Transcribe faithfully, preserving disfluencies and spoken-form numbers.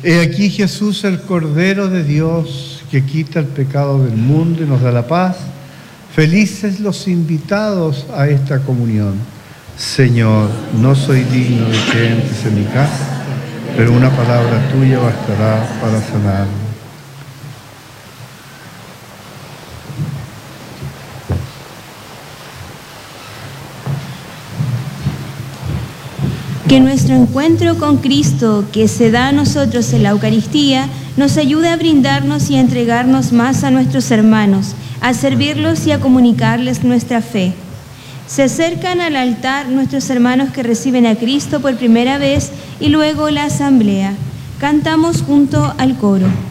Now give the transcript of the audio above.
He aquí Jesús, el Cordero de Dios, que quita el pecado del mundo y nos da la paz. Felices los invitados a esta comunión. Señor, no soy digno de que entres en mi casa, pero una palabra tuya bastará para sanarme. Que nuestro encuentro con Cristo, que se da a nosotros en la Eucaristía, nos ayude a brindarnos y a entregarnos más a nuestros hermanos, a servirlos y a comunicarles nuestra fe. Se acercan al altar nuestros hermanos que reciben a Cristo por primera vez y luego la asamblea. Cantamos junto al coro.